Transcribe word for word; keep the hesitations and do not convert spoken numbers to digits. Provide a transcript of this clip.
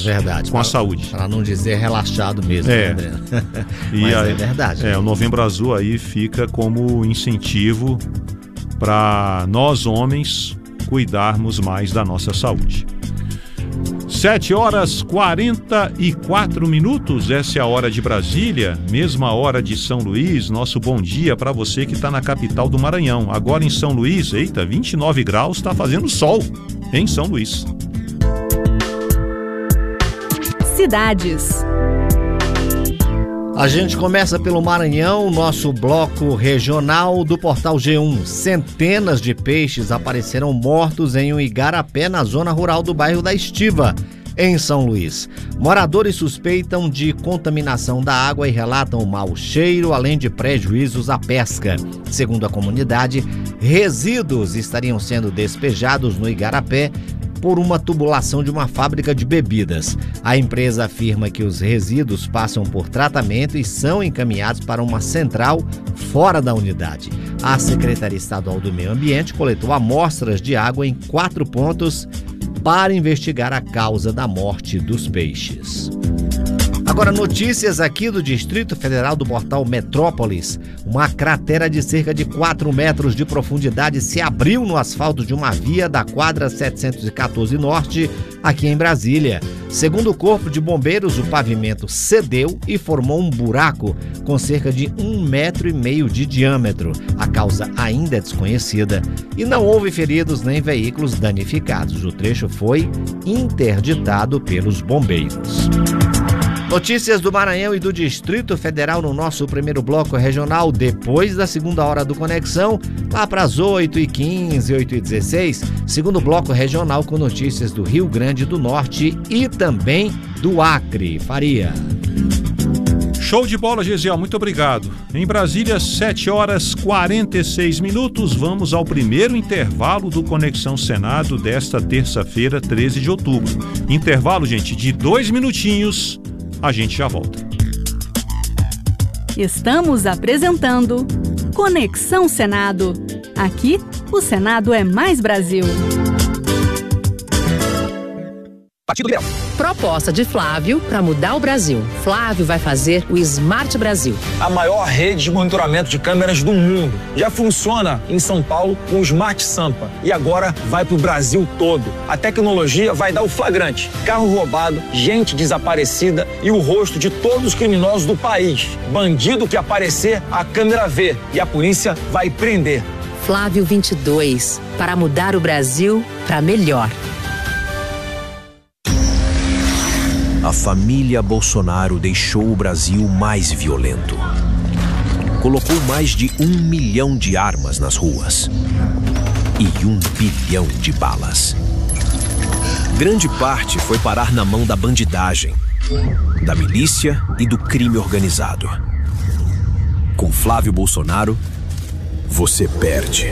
verdade, com pra, a saúde. Para não dizer relaxado mesmo, é. né, Adriano? E Mas aí, é verdade. É, o Novembro Azul aí fica como incentivo para nós homens cuidarmos mais da nossa saúde. sete horas e quarenta e quatro minutos, essa é a hora de Brasília, mesma hora de São Luís. Nosso bom dia para você que está na capital do Maranhão. Agora em São Luís, eita, vinte e nove graus, está fazendo sol em São Luís. Cidades. A gente começa pelo Maranhão, nosso bloco regional do Portal G um. Centenas de peixes apareceram mortos em um igarapé na zona rural do bairro da Estiva, em São Luís. Moradores suspeitam de contaminação da água e relatam mau cheiro, além de prejuízos à pesca. Segundo a comunidade, resíduos estariam sendo despejados no igarapé por uma tubulação de uma fábrica de bebidas. A empresa afirma que os resíduos passam por tratamento e são encaminhados para uma central fora da unidade. A Secretaria Estadual do Meio Ambiente coletou amostras de água em quatro pontos para investigar a causa da morte dos peixes. Agora, notícias aqui do Distrito Federal do portal Metrópolis. Uma cratera de cerca de quatro metros de profundidade se abriu no asfalto de uma via da quadra setecentos e quatorze Norte, aqui em Brasília. Segundo o Corpo de Bombeiros, o pavimento cedeu e formou um buraco com cerca de um metro e meio de diâmetro. A causa ainda é desconhecida e não houve feridos nem veículos danificados. O trecho foi interditado pelos bombeiros. Notícias do Maranhão e do Distrito Federal no nosso primeiro bloco regional, depois da segunda hora do Conexão, lá para as oito e quinze, oito e dezesseis, segundo bloco regional com notícias do Rio Grande do Norte e também do Acre. Faria. Show de bola, Gesiel, muito obrigado. Em Brasília, sete horas e quarenta e seis minutos, vamos ao primeiro intervalo do Conexão Senado desta terça-feira, treze de outubro. Intervalo, gente, de dois minutinhos. A gente já volta. Estamos apresentando Conexão Senado. Aqui, o Senado é mais Brasil. Partido Liberal. Proposta de Flávio para mudar o Brasil. Flávio vai fazer o Smart Brasil. A maior rede de monitoramento de câmeras do mundo. Já funciona em São Paulo com o Smart Sampa. E agora vai para o Brasil todo. A tecnologia vai dar o flagrante. Carro roubado, gente desaparecida e o rosto de todos os criminosos do país. Bandido que aparecer, a câmera vê. E a polícia vai prender. Flávio vinte e dois. Para mudar o Brasil para melhor. A família Bolsonaro deixou o Brasil mais violento. Colocou mais de um milhão de armas nas ruas e um bilhão de balas. Grande parte foi parar na mão da bandidagem, da milícia e do crime organizado. Com Flávio Bolsonaro, você perde.